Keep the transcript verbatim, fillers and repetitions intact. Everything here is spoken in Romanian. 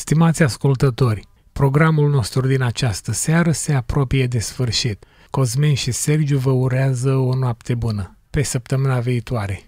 Stimați ascultători, programul nostru din această seară se apropie de sfârșit. Cosmin și Sergiu vă urează o noapte bună. Pe săptămâna viitoare!